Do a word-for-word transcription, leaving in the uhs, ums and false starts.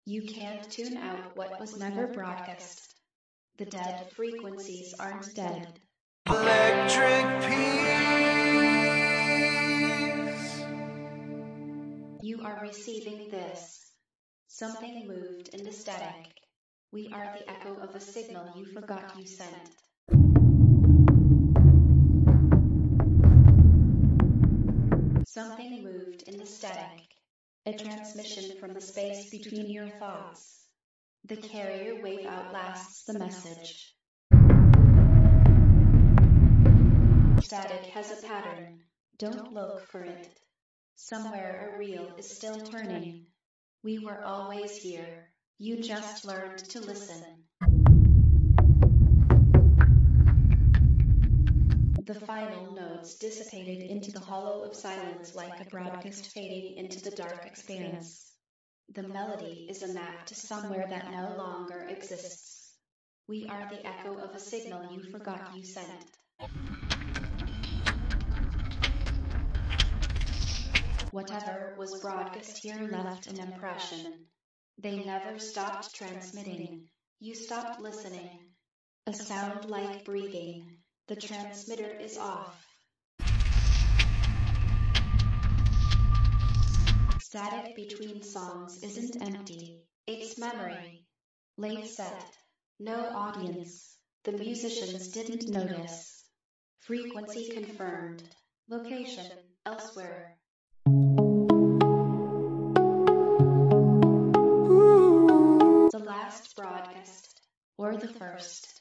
You can't tune out what was never broadcast. The dead frequencies aren't dead. Electric peace. You are receiving this. Something moved in the static. We are the echo of a signal you forgot you sent. Something moved in the static. A transmission from the space between your thoughts. The carrier wave outlasts the message. Static has a pattern. Don't look for it. Somewhere a reel is still turning. We were always here. You just learned to listen. The final notes dissipated into the hollow of silence like a broadcast fading into the dark expanse. The melody is a map to somewhere that no longer exists. We are the echo of a signal you forgot you sent. Whatever was broadcast here left an impression. They never stopped transmitting. You stopped listening. A sound like breathing. The transmitter is off. Static between songs isn't empty. It's memory. Late set. No audience. The musicians didn't notice. Frequency confirmed. Location elsewhere. The last broadcast. Or the first.